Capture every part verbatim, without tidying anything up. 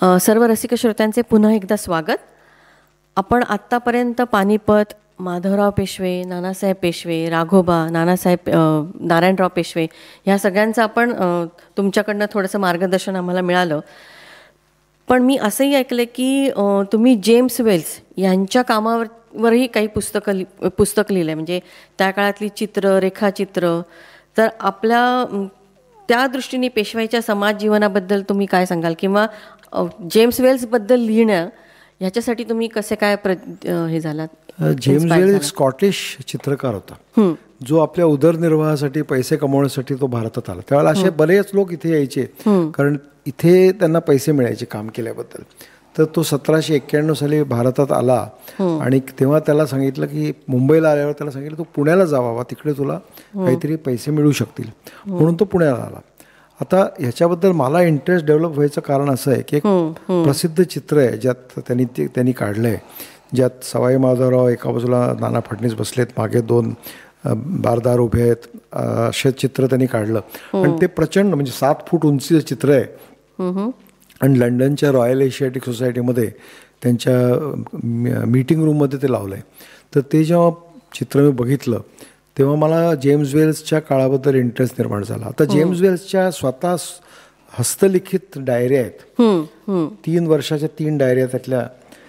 अ, सर्व रसिक श्रोत्यांचे पुन्हा एकदा स्वागत. आपण आत्तापर्यंत पानिपत, माधवराव पेशवे, नानासाहेब पेशवे, राघोबा, नानासाहेब अ, नारायणराव पेशवे ह्या सगळ्यांचं आपण अ, तुमच्याकडनं थोडंसं मार्गदर्शन आम्हाला मिळालं. पण मी असंही ऐकलं की अ, तुम्ही जेम्स वेल्स यांच्या कामावर वरही काही पुस्तकं लि पुस्तक लिहिलं आहे, म्हणजे त्या काळातली चित्र, रेखाचित्र. तर आपल्या अम, त्या दृष्टीने पेशवाईच्या समाज जीवनाबद्दल तुम्ही काय सांगाल, किंवा अ, जेम्स वेल्सबद्दल लिहिणं ह्याच्यासाठी तुम्ही कसे काय प्र अ, हे झालात? जेम्स वेल्स एक स्कॉटिश चित्रकार होता जो आपल्या उदरनिर्वाहासाठी पैसे कमवण्यासाठी तो भारतात आला. त्यावेळेला असे बरेच लोक इथे यायचे कारण इथे त्यांना पैसे मिळायचे काम केल्याबद्दल. तर तो सतराशे एक्क्याण्णव साली भारतात आला आणि तेव्हा त्याला सांगितलं की मुंबईला आल्यावर त्याला सांगितलं तू पुण्याला जा बाबा, तिकडे तुला काहीतरी पैसे मिळू शकतील, म्हणून तो पुण्याला आला. आता ह्याच्याबद्दल मला इंटरेस्ट डेव्हलप व्हायचं कारण असं आहे की एक प्रसिद्ध चित्र आहे ज्यात त्यांनी ते त्यांनी काढलं आहे, ज्यात सवाई माधवराव एका बाजूला, नाना फडणीस बसलेत, मागे दोन बारदार उभे आहेत, असे चित्र त्यांनी काढलं. आणि ते प्रचंड म्हणजे सात फूट उंचीचं चित्र आहे आणि लंडनच्या रॉयल एशियाटिक सोसायटीमध्ये त्यांच्या मीटिंग रूममध्ये ते लावलं आहे. तर ते जेव्हा चित्र मी बघितलं तेव्हा मला जेम्स वेल्सच्या काळाबद्दल इंटरेस्ट निर्माण झाला. आता जेम्स वेल्सच्या स्वतः हस्तलिखित डायऱ्या आहेत, तीन वर्षाच्या तीन डायऱ्या त्यातल्या.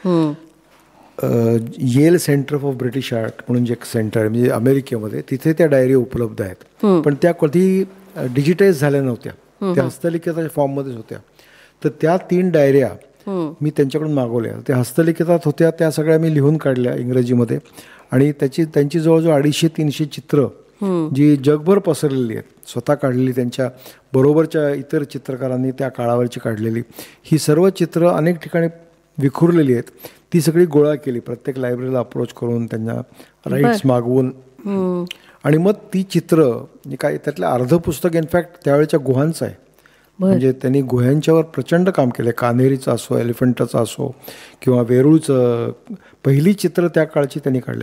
L centre for British art म्हणून जे एक सेंटर आहे म्हणजे अमेरिकेमध्ये, तिथे त्या डायरी उपलब्ध आहेत. पण त्या कधी डिजिटाईज झाल्या नव्हत्या, त्या हस्तलिखिताच्या फॉर्ममध्येच होत्या. तर त्या तीन डायऱ्या मी त्यांच्याकडून मागवल्या. त्या हस्तलिखितात होत्या, त्या सगळ्या मी लिहून काढल्या इंग्रजीमध्ये. आणि त्याची त्यांची जवळजवळ अडीचशे तीनशे चित्र जी जगभर पसरलेली आहेत, स्वतः काढलेली, त्यांच्या बरोबरच्या इतर चित्रकारांनी त्या काळावरची काढलेली, ही सर्व चित्र अनेक ठिकाणी विखुरलेली आहेत. ती सगळी गोळा केली, प्रत्येक लायब्ररीला अप्रोच करून त्यांना राईट्स मागवून. आणि मग ती चित्र काय, त्यातलं अर्ध पुस्तक इनफॅक्ट त्यावेळेच्या गुहांचं आहे. म्हणजे त्यांनी गुह्यांच्यावर प्रचंड काम केलं. कान्हेरीचं असो, एलिफंटाचं असो किंवा वेरूळचं, पहिली चित्र त्या काळची त्यांनी काढले.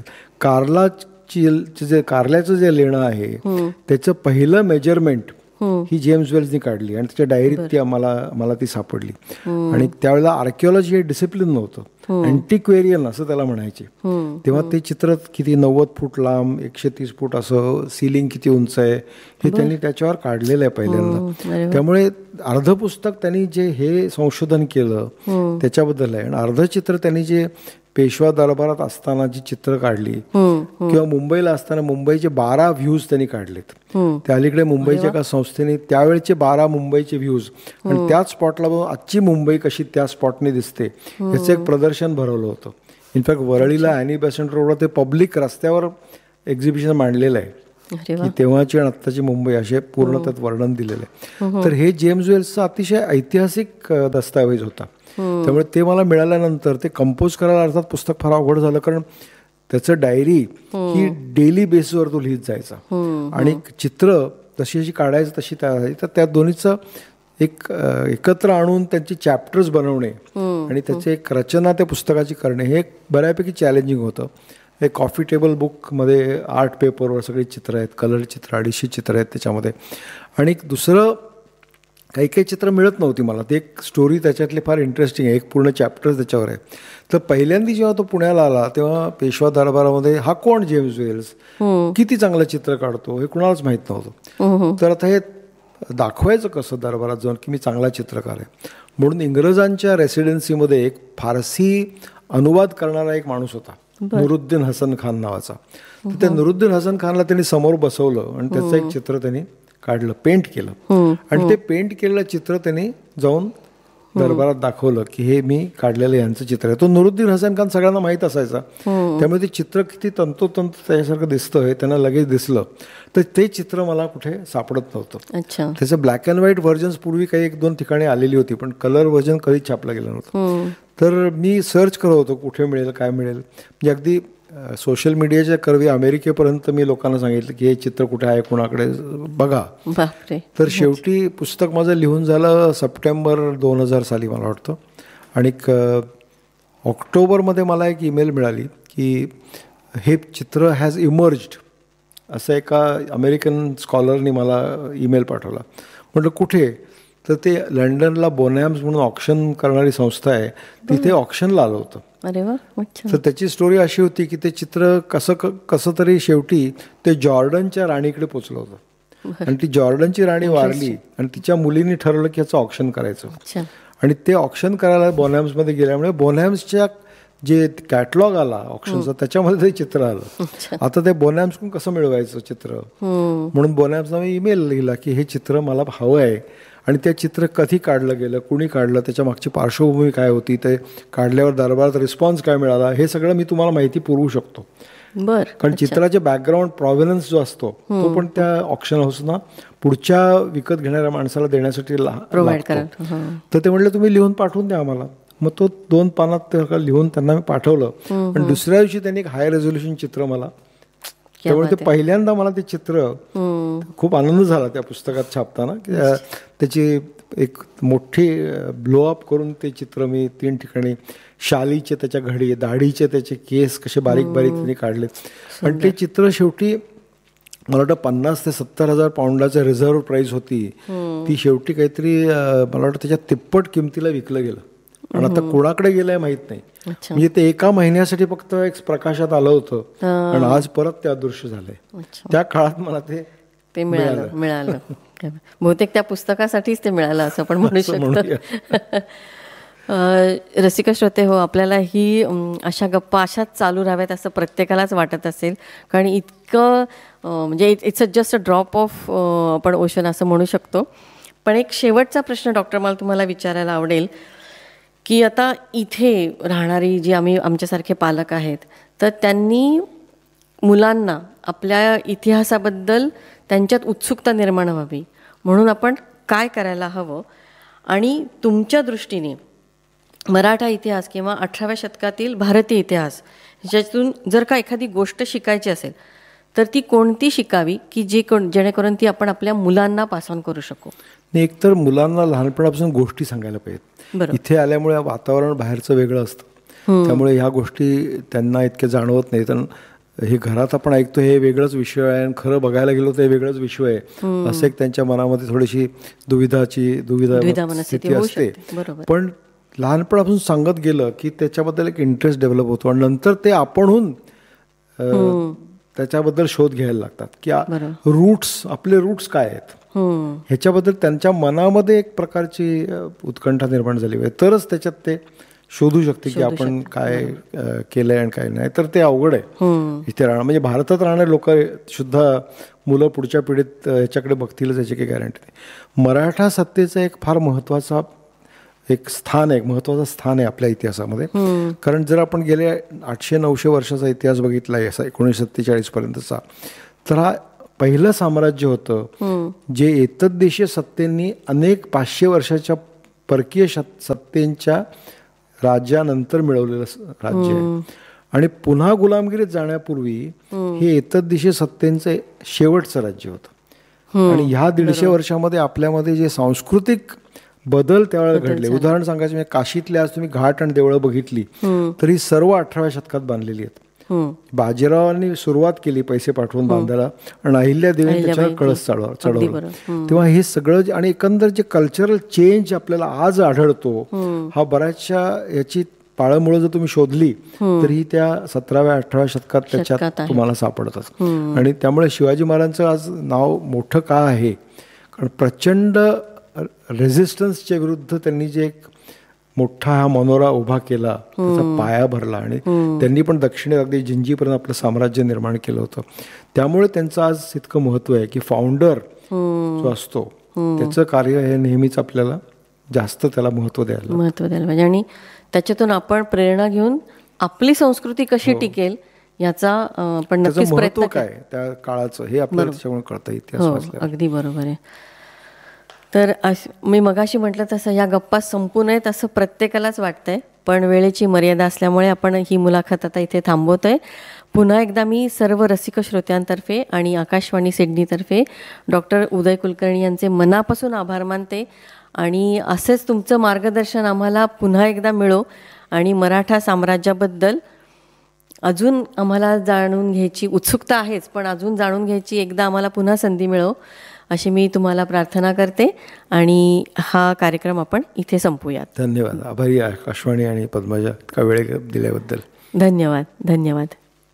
कार्लाची जे कारल्याचं जे लेणं आहे त्याचं पहिलं मेजरमेंट ही जेम्स वेल्सनी काढली आणि त्याच्या डायरीत ती आम्हाला मला ती सापडली. आणि त्यावेळेला आर्किओलॉजी हे डिसिप्लिन नव्हतं, अँटिक्वेरियन असं त्याला म्हणायचे. तेव्हा ते चित्र किती नव्वद फूट लांब, एकशे तीस फूट असं, सिलिंग किती उंच आहे हे त्यांनी त्याच्यावर काढलेलं आहे पहिल्यांदा. त्यामुळे अर्ध पुस्तक त्यांनी जे हे संशोधन केलं त्याच्याबद्दल आहे. आणि अर्ध चित्र त्यांनी जे पेशवा दरबारात असताना जी चित्र काढली किंवा मुंबईला असताना मुंबईचे बारा व्ह्यूज त्यांनी काढलेत. त्या अलीकडे मुंबईच्या एका संस्थेने त्यावेळेचे बारा मुंबईचे व्ह्यूज आणि त्याच स्पॉटला बघून आजची मुंबई कशी त्या स्पॉटने दिसते याचं एक प्रदर्शन भरवलं होतं. इनफॅक्ट वरळीला ॲनी बेसंट रोडवर ते पब्लिक रस्त्यावर एक्झिबिशन मांडलेलं आहे की तेव्हाची आणि आत्ताची मुंबई असे पूर्ण त्यात वर्णन दिलेलं आहे. तर हे जेम्स वेल्सचा अतिशय ऐतिहासिक दस्तावेज होता. त्यामुळे ते मला मिळाल्यानंतर ते कंपोज करायला अर्थात पुस्तक फार अवघड झालं, कारण त्याचं डायरी ही डेली बेसवर तो लिहित जायचा आणि चित्र जशी जशी काढायचं तशी तयार. तर त्या दोन्हीचं एक एकत्र आणून त्यांची चॅप्टर्स बनवणे आणि त्याची एक रचना त्या पुस्तकाची करणे हे एक बऱ्यापैकी चॅलेंजिंग होतं. एक कॉफी टेबल बुकमध्ये आर्ट पेपरवर सगळी चित्र आहेत, कलर चित्र, अडीचशे चित्र आहेत त्याच्यामध्ये. आणि दुसरं काही काही चित्र मिळत नव्हती मला. ते एक स्टोरी त्याच्यातली फार इंटरेस्टिंग आहे, एक पूर्ण चॅप्टर त्याच्यावर आहे. तर पहिल्यांदा जेव्हा तो पुण्याला आला तेव्हा पेशवा दरबारामध्ये हा कोण जेम्स वेल्स, किती चांगलं चित्र काढतो हे कुणालाच माहीत नव्हतं. तर आता हे दाखवायचं कसं दरबारात जाऊन की मी चांगला चित्रकार आहे. म्हणून इंग्रजांच्या रेसिडेन्सीमध्ये एक फारसी अनुवाद करणारा एक माणूस होता, नुरुद्दीन हसन खान नावाचा. तर त्या नुरुद्दीन हसन खानला त्यांनी समोर बसवलं आणि त्याचं एक चित्र त्यांनी काढलं, पेंट केलं. आणि ते पेंट केलेलं चित्र त्यांनी जाऊन दरबारात दाखवलं की हे मी काढलेलं यांचं चित्र आहे. तो नुरुद्दीन हसन खान सगळ्यांना माहीत असायचा, त्यामुळे ते चित्र किती तंतोतंत त्याच्यासारखं दिसतं हे त्यांना लगेच दिसलं. तर ते चित्र मला कुठे सापडत नव्हतं. त्याचं ब्लॅक अँड व्हाईट व्हर्जन्स पूर्वी काही एक दोन ठिकाणी आलेली होती, पण कलर व्हर्जन कधीच छापलं गेलं नव्हतं. तर मी सर्च करत होतो कुठे मिळेल, काय मिळेल. म्हणजे अगदी सोशल मीडियाच्या करवी अमेरिकेपर्यंत मी लोकांना सांगितलं की हे चित्र कुठे आहे, कोणाकडे बघा. तर शेवटी पुस्तक माझं लिहून झालं सप्टेंबर दोन हजार साली मला वाटतं. आणि ऑक्टोबरमध्ये मला एक ईमेल मिळाली की हे चित्र हॅज इमर्ज्ड, असं एका अमेरिकन स्कॉलरनी मला ईमेल पाठवला. म्हटलं कुठे, तर ते लंडनला बोनॅम्स म्हणून ऑक्शन करणारी संस्था आहे, तिथे ऑक्शनला आलं होतं. अरे वा. तर त्याची स्टोरी अशी होती की ते चित्र कसं कसं तरी शेवटी ते जॉर्डनच्या राणीकडे पोचलं होतं आणि ती जॉर्डनची राणी वारली आणि तिच्या मुलींनी ठरवलं की याचं ऑक्शन करायचं. आणि ते ऑक्शन करायला बोनॅम्समध्ये गेल्यामुळे बोनॅम्सच्या जे कॅटलॉग आला ऑक्शनचा त्याच्यामध्ये ते चित्र आलं. आता ते बोनॅम्सकडून कसं मिळवायचं चित्र, म्हणून बोनॅम्सना मी ईमेल लिहिला की हे चित्र मला हवं आहे आणि ते चित्र कधी काढलं गेलं, कुणी काढलं, त्याच्या मागची पार्श्वभूमी काय होती, ते काढल्यावर दरबारात रिस्पॉन्स काय मिळाला, हे सगळं मी तुम्हाला माहिती पुरवू शकतो. बर. कारण चित्राचे बॅकग्राऊंड प्रॉव्हिनन्स जो असतो तो पण त्या ऑक्शन हाऊसना पुढच्या विकत घेणाऱ्या माणसाला देण्यासाठी प्रोव्हाइड करा. तर ते म्हटलं तुम्ही लिहून पाठवून द्या आम्हाला. मग तो दोन पानात ते लिहून त्यांना मी पाठवलं. पण दुसऱ्या दिवशी त्यांनी एक हाय रेझोल्युशन चित्र मला, त्यामुळे ते पहिल्यांदा मला ते चित्र खूप आनंद झाला त्या पुस्तकात छापताना की त्याची एक मोठी ब्लोअप करून ते चित्र मी तीन ठिकाणी, शालीचे त्याच्या घडी, दाढीचे त्याचे केस कसे बारीक बारीक त्यांनी काढले. आणि ते चित्र शेवटी मला वाटतं पन्नास ते सत्तर हजार पाऊंडाचं रिझर्व्ह प्राईस होती, ती शेवटी काहीतरी मला वाटतं त्याच्या तिप्पट किमतीला विकलं गेलं. आणि आता कोणाकडे गेलंय माहित नाही. म्हणजे ते एका महिन्यासाठी फक्त एक प्रकाशात आलं होतं आणि आज परत ते अदृश्य झालंय. त्या काळात मला ते ते मिळालं मिळालं बहुतेक त्या पुस्तकासाठीच ते मिळालं असं आपण म्हणू शकतो. रसिक श्रोते हो, आपल्याला ही अशा गप्पा अशाच चालू राहाव्यात असं प्रत्येकालाच वाटत असेल, कारण इतकं म्हणजे it's a just a drop of आपण ओशन असं म्हणू शकतो. पण एक शेवटचा प्रश्न डॉक्टर मला तुम्हाला विचारायला आवडेल की आता इथे राहणारी जी आम्ही आमच्यासारखे पालक आहेत, तर त्यांनी मुलांना आपल्या इतिहासाबद्दल त्यांच्यात उत्सुकता निर्माण व्हावी म्हणून आपण काय करायला हवं, आणि तुमच्या दृष्टीने मराठा इतिहास किंवा अठराव्या शतकातील भारतीय इतिहास ह्याच्यातून जर का एखादी गोष्ट शिकायची असेल तर ती कोणती शिकावी की जी कोण जेणेकरून ती आपण आपल्या मुलांना पास ऑन करू शकू? एकतर मुलांना लहानपणापासून गोष्टी सांगायला पाहिजेत. इथे आल्यामुळे वातावरण बाहेरचं वेगळं असतं, त्यामुळे ह्या गोष्टी त्यांना इतके जाणवत नाही. तर हे घरात आपण ऐकतो हे वेगळंच विषय आहे आणि खरं बघायला गेलो तर हे वेगळंच विषय आहे असं एक त्यांच्या मनामध्ये थोडीशी दुविधाची दुविधा स्थिती असते. पण लहानपणापासून सांगत गेलं की त्याच्याबद्दल एक इंटरेस्ट डेव्हलप होतो आणि नंतर ते आपणहून त्याच्याबद्दल शोध घ्यायला लागतात की रूट्स, आपले रूट्स काय आहेत ह्याच्याबद्दल त्यांच्या मनामध्ये एक प्रकारची उत्कंठा निर्माण झाली पाहिजे, तरच त्याच्यात ते शोधू शकते की आपण काय केलंय आणि काय नाही. तर ते अवघड आहे इथे राहणं. म्हणजे भारतात राहणारे लोक सुद्धा मुलं पुढच्या पिढीत ह्याच्याकडे बघतीलच याची काही गॅरंटी नाही. मराठा सत्तेचा एक फार महत्त्वाचा एक स्थान आहे, महत्त्वाचं स्थान आहे आपल्या इतिहासामध्ये. कारण जर आपण गेल्या आठशे नऊशे वर्षाचा इतिहास बघितला आहे असा एकोणीसशे सत्तेचाळीस पर्यंतचा, तर हा पहिलं साम्राज्य होतं जे एतद्देशीय सत्तेंनी अनेक पाचशे वर्षाच्या परकीय सत्तेंच्या राज्यानंतर मिळवलेलं राज्य आहे. आणि पुन्हा गुलामगिरीत जाण्यापूर्वी हे एतद्देशीय सत्तेंचं शेवटचं राज्य होतं. आणि ह्या दीडशे वर्षामध्ये आपल्यामध्ये जे सांस्कृतिक बदल त्यावेळेला घडले, उदाहरण सांगायचं म्हणजे काशीतले आज तुम्ही घाट आणि देवळं बघितली तर ही सर्व अठराव्या शतकात बांधलेली आहेत. बाजीरावांनी सुरुवात केली पैसे पाठवून बांधायला आणि अहिल्या देवीने त्याच्यावर कळस चढव चढवलं तेव्हा हे सगळं. आणि एकंदर जे कल्चरल चेंज आपल्याला आज आढळतो हा बऱ्याचशा याची पाळंमुळं जर तुम्ही शोधली तर ही त्या सतराव्या अठराव्या शतकात त्याच्यात तुम्हाला सापडतात. आणि त्यामुळे शिवाजी महाराजांचं आज नाव मोठं का आहे, कारण प्रचंड रेझिस्टन्सच्या विरुद्ध त्यांनी जे एक मोठा हा मनोरा उभा केला, त्याचा पाया भरला आणि त्यांनी पण दक्षिणेत अगदी जिंजीपर्यंत आपलं साम्राज्य निर्माण केलं होतं. त्यामुळे त्यांचं आज इतकं महत्त्व आहे की फाउंडर जो असतो त्याचं कार्य हे नेहमीच आपल्याला जास्त त्याला महत्त्व द्यायला महत्त्व द्यायला पाहिजे आणि त्याच्यातून आपण प्रेरणा घेऊन आपली संस्कृती कशी टिकेल याचा आपण नक्कीच प्रयत्न काय त्या काळाचं हे आपल्याला त्याच्यामुळे कळतं इतिहास. अगदी बरोबर आहे. तर मी मगाशी म्हटलं तसं या गप्पा संपू नयेत असं प्रत्येकालाच वाटतंय, पण वेळेची मर्यादा असल्यामुळे आपण ही मुलाखत आता इथे थांबवतोय. पुन्हा एकदा मी सर्व रसिक श्रोत्यांतर्फे आणि आकाशवाणी सिडनीतर्फे डॉक्टर उदय कुलकर्णी यांचे मनापासून आभार मानते आणि असेच तुमचं मार्गदर्शन आम्हाला पुन्हा एकदा मिळो आणि मराठा साम्राज्याबद्दल अजून आम्हाला जाणून घ्यायची उत्सुकता आहेच, पण अजून जाणून घ्यायची एकदा आम्हाला पुन्हा संधी मिळो अशी मी तुम्हाला प्रार्थना करते आणि हा कार्यक्रम आपण इथे संपूयात. धन्यवाद. आभारी आकाशवाणी आणि पद्मजा इतका वेळ दिल्याबद्दल. धन्यवाद. धन्यवाद.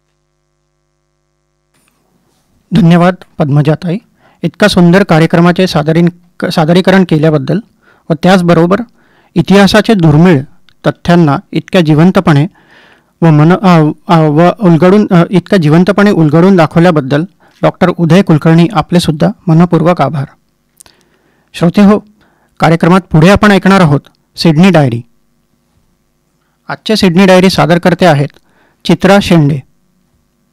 धन्यवाद पद्मजाताई, इतका सुंदर कार्यक्रमाचे सादरीन सादरीकरण केल्याबद्दल व त्याचबरोबर इतिहासाचे दुर्मिळ तथ्यांना इतक्या जिवंतपणे व मन व उलगडून इतक्या जिवंतपणे उलगडून दाखवल्याबद्दल डॉक्टर उदय कुलकर्णी आपलेसुद्धा मनपूर्वक आभार. श्रोते हो, कार्यक्रमात पुढे आपण ऐकणार आहोत सिडनी डायरी. आजचे सिडनी डायरी सादर करते आहेत चित्रा शेंडे.